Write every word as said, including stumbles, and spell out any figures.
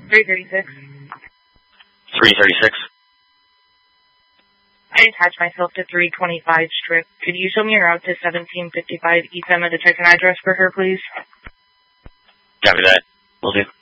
three thirty-six. three thirty-six. I attached myself to three twenty-five Strip. Could you show me a route to seventeen fifty-five East Emma to check an address for her, please? Copy that. Will do.